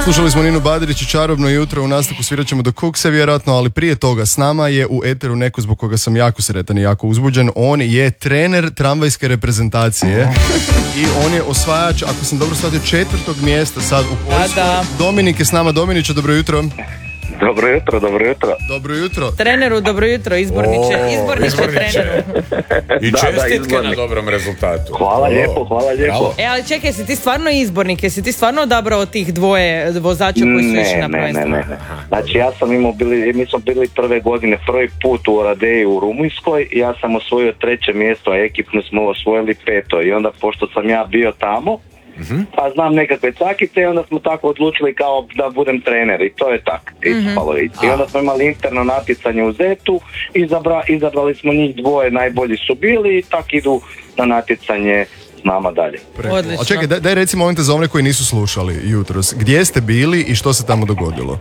Slušali smo Ninu Badrić i Čarobno jutro, u nastavku svirat ćemo do Kukse vjerojatno, ali prije toga s nama je u eteru neko zbog koga sam jako sretan i jako uzbuđen. On je trener tramvajske reprezentacije i on je osvajač, ako sam dobro shvatio, 4. mjesta sad u Poljskoj. Dominik je s nama. Dominiče, dobro jutro. Dobro jutro, dobro jutro. Dobro jutro. Treneru, dobro jutro, izborniče treneru. I čestitke na dobrom rezultatu. Hvala lijepo, hvala lijepo. Ali čekaj, jesi ti stvarno izbornik? Jesi ti stvarno odabrao tih dvoje vozača koji su išli na prvenstvo? Ne. Znači ja sam mi smo bili prve godine, prvi put u Oradeji u Rumunjskoj, ja sam osvojio 3. mjesto, a ekipno smo osvojili 5. I onda pošto sam ja bio tamo, pa znam nekakve cakice i onda smo tako odlučili kao da budem trener i to je tako. I onda smo imali interno natjecanje u Zetu, izabrali smo njih dvoje, najbolji su bili i tako idu na natjecanje s nama dalje. A čekaj, daj recimo ovim za one koji nisu slušali jutros, gdje ste bili i što se tamo dogodilo?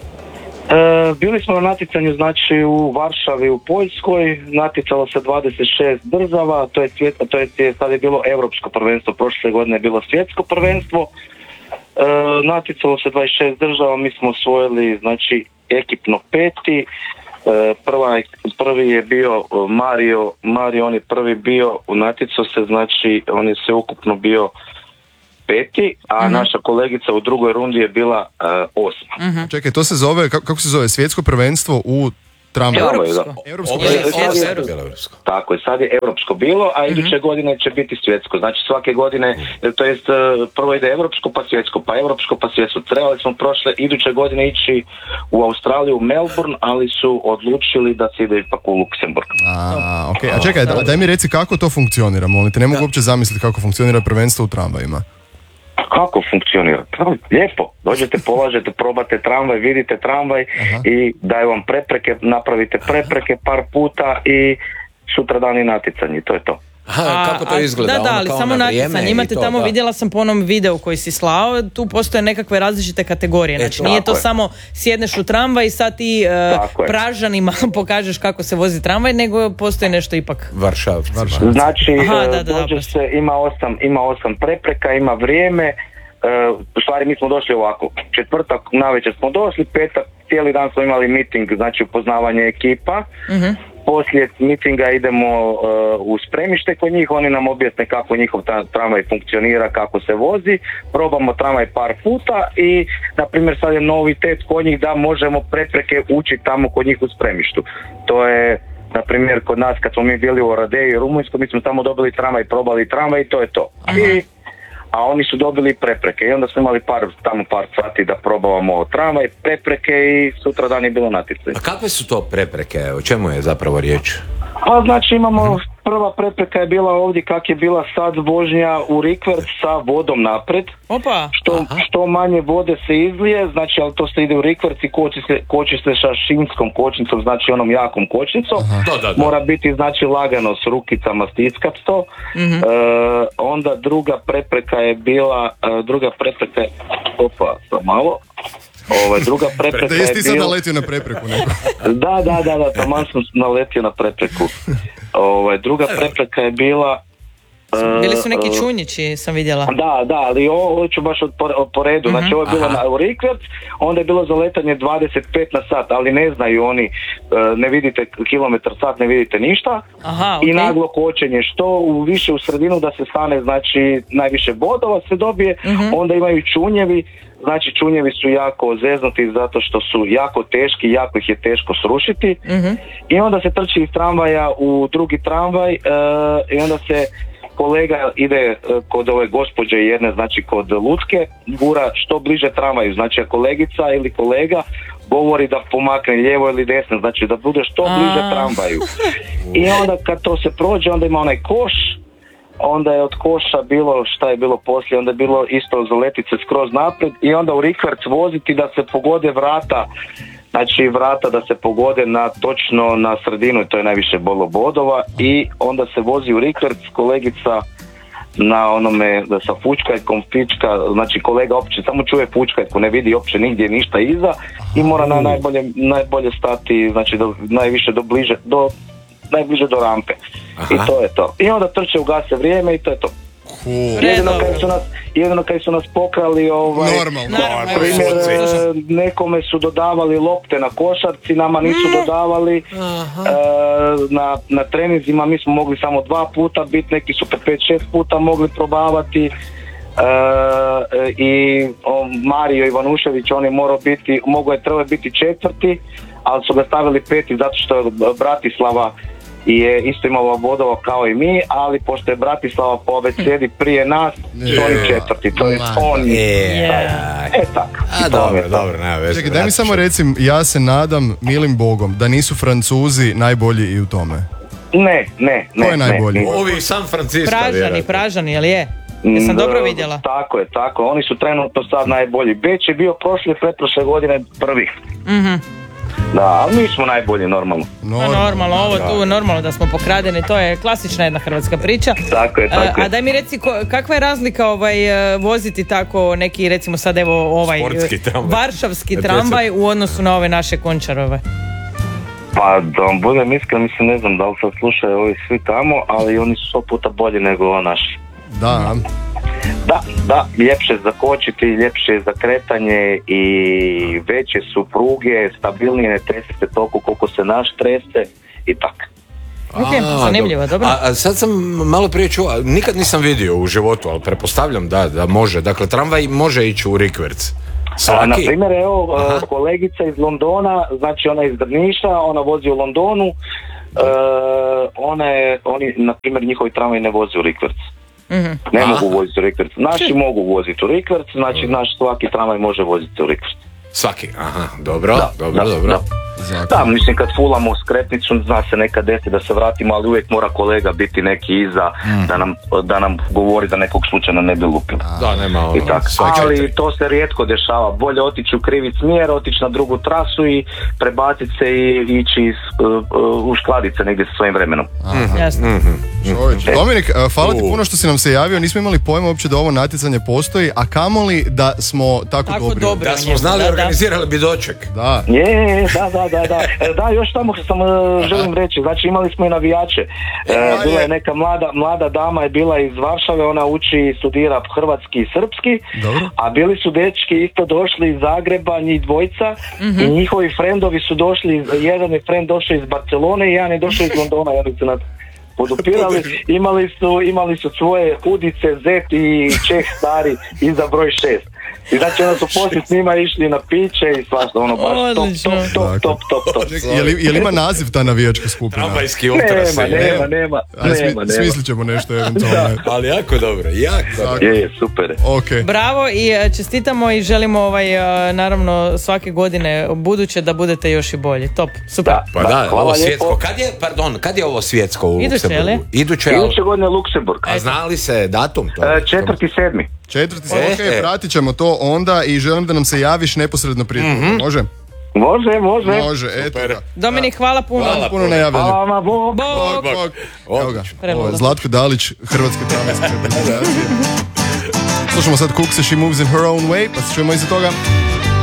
Bili smo na natjecanju znači u Varšavi u Poljskoj, natjecalo se 26 država, to je sad je bilo europsko prvenstvo, prošle godine je bilo svjetsko prvenstvo, natjecalo se 26 država, mi smo osvojili znači ekipno 5. Prvi je bio Mario, on je prvi bio, natjecao se, znači on je sve ukupno bio 5. a naša kolegica u drugoj rundi je bila 8. Čekaj, to se zove, kako se zove, svjetsko prvenstvo u tramvaju? Europsko. Tako je, sad je europsko bilo, a iduće godine će biti svjetsko. Znači svake godine, to jest prvo ide europsko pa svjetsko. Trebali smo iduće godine ići u Australiju, u Melbourne, ali su odlučili da se ide ipak u Luksemburg. A čekaj, daj mi reci kako to funkcionira, molim te, ne mogu uopće zamisliti kako funkcionira prvenstvo u tramvajima. Kako funkcionira? Lijepo. Dođete, polažete, probate tramvaj, vidite tramvaj i daju vam prepreke, napravite prepreke par puta i sutra dan je natjecanje. To je to. Kako to izgleda? Da, ali samo natjecanje. Imate tamo, vidjela sam po onom videu koji si slao, tu postoje nekakve različite kategorije. Znači nije to samo sjedneš u tramvaj i sad ti Pražanima pokažeš kako se vozi tramvaj, nego postoji nešto ipak. Varšavci. Znači, dođe se, ima 8 prepreka, ima vrijeme. U stvari mi smo došli ovako, četvrtak navečer smo došli, petak cijeli dan smo imali meeting, znači upoznavanje ekipa. Poslije mitinga idemo u spremište kod njih, oni nam objasne kako njihov tramvaj funkcionira, kako se vozi, probamo tramvaj par puta i na primjer sad je novitet kod njih da možemo prepreke učiti tamo kod njih u spremištu. To je na primjer kod nas kad smo mi bili u Oradeji i Rumunjskoj, mi smo tamo dobili tramvaj, probali tramvaj i to je to. A oni su dobili prepreke i onda smo imali par sati da probavamo tramvaj, prepreke i sutra dan je bilo natjecanje. A kakve su to prepreke? O čemu je zapravo riječ? Pa znači imamo, prva prepreka je bila ovdje kak je bila sad vožnja u rikverc sa vodom napred. Što manje vode se izlije, znači ali to se ide u rikverc i koči se sa šinskom kočnicom, znači onom jakom kočnicom. Mora biti znači lagano s rukicama stiskat to. Onda druga prepreka je bila, druga prepreka je ti sad naletio na prepreku neko. Da, taman sam naletio na prepreku. Druga prepreka je bila... Bili su neki čunjići, sam vidjela. Da, ali ovo ću baš po redu. Znači ovo je bilo u rikverc, onda je bilo zaletanje 25 na sat, ali ne znaju oni, ne vidite kilometar sat, ne vidite ništa. I naglo kočenje, što više u sredinu da se stane, znači najviše bodova se dobije, onda imaju čunjevi. Znači čunjevi su jako zeznuti zato što su jako teški, jako ih je teško srušiti. I onda se trči iz tramvaja u drugi tramvaj i onda se kolega ide kod ove gospođe jedne, znači kod Lucke, gura što bliže tramvaju, znači kolegica ili kolega govori da pomakne lijevo ili desno, znači da bude što bliže tramvaju. I onda kad to se prođe, onda ima onaj koš, onda je od koša bilo, šta je bilo poslije, onda je bilo isto zaletit se skroz naprijed i onda u rikverc voziti da se pogode vrata, znači vrata da se pogode točno na sredinu i to je najviše bolo bodova i onda se vozi u rikverc, kolegica na onome da sa fučkajkom pička, znači kolega opće samo čuje fučkajku, ne vidi opće nigdje ništa iza i mora na najbolje stati, znači najviše najbliže do rampe. I to je to. I onda trče, ugase vrijeme i to je to. Jedino kad su nas pokrali primjer, nekome su dodavali lopte na košarci, nama nisu dodavali. Na treninzima mi smo mogli samo 2 puta biti, neki su 5-6 puta mogli probavati. I Mario Ivanušević, on je trebao biti 4, ali su ga stavili 5 zato što je Bratislava je isto imala bodova kao i mi, ali pošto je Bratislava po abecedi prije nas, su oni 4, to je on tako. Dobro, nema veze. Čekaj, daj mi samo recim, ja se nadam milim Bogom da nisu Francuzi najbolji i u tome. Ne. Ko je najbolji? Ovi San Francisco. Pražani, jel je? Jesam dobro vidjela? Tako je, oni su trenutno sad najbolji. Beč je bio pretprošle godine prvi. Da, ali mi smo najbolji normalno. Normalno, ovo tu normalno da smo pokradeni, to je klasična jedna hrvatska priča. Tako je. A daj mi reci, kakva je razlika voziti tako neki, recimo sad varšavski tramvaj u odnosu na ove naše Končarove? Pa da vam budem iskren, mislim, ne znam da li sad slušaju ovi svi tamo, ali oni su 100 puta bolji nego naši. Da, ljepše za kočiti, ljepše za kretanje i veće su pruge, stabilnije, ne trese se toliko koliko se naš trese i tako. Zanimljivo, dobro. A sad sam malo prije čuo, nikad nisam vidio u životu, ali pretpostavljam da može. Dakle, tramvaj može ići u rikverc. Na primjer, kolegica iz Londona, znači ona iz Drniša, ona vozi u Londonu, oni, na primjer, njihovi tramvaj ne vozi u rikverc. Ne mogu voziti u rikverc. Naši mogu voziti u rikverc, znači naš svaki tramvaj može voziti u rikverc. Svaki, dobro. Da, mislim kad fulamo u skretnicu zna se nekad desiti da se vratimo, ali uvijek mora kolega biti neki iza da nam govori da nekog slučajno ne bi lupili. Da, nema ali to se rijetko dešava. Bolje otići u krivi smjer, otići na drugu trasu i prebaciti se i ići u skladice negdje sa svojim vremenom. Dominik, hvala ti puno što si nam se javio. Nismo imali pojma uopće da ovo natjecanje postoji, a kamoli da smo tako dobri. Da smo znali, organizirali bi doček. Da. Da, još tamo sam želim reći, znači imali smo i navijače. Bila je neka mlada dama je bila iz Varšave, ona uči i studira hrvatski i srpski. Dobro. A bili su dečki isto došli iz Zagreba, njih dvojica, i njihovi frendovi su došli, jedan je frend došao iz Barcelone i jedan je došao iz Londona, i oni su nas podupirali, imali su svoje udice, zet i Čeh stari iza broj 6. I znači onda su poslije s njima išli na piće i svašta, ono baš top. Je li ima naziv ta navijačka skupina? Tramvajski ultrasi. Nema. Smislit ćemo nešto eventualno. Ali jako dobro. Je, super. Okay. Bravo i čestitamo i želimo naravno svake godine buduće da budete još i bolji. Top, super. Pa da, ovo svjetsko. Kad je ovo svjetsko u Luksemburgu? Iduće godine Luksemburg. A zna li se datum? 4.7. 4. Pratit ćemo to onda i želim da nam se javiš neposredno prije toga. Može? Može, eto. Dominik, hvala puno. Hvala puno na javljanju. Hvala, Bog. Evo ga, Zlatko Dalić, Hrvatske tramvajske reprezentacije. Slušamo sad Kukse, She Moves in Her Own Way, pa se čujemo iza toga.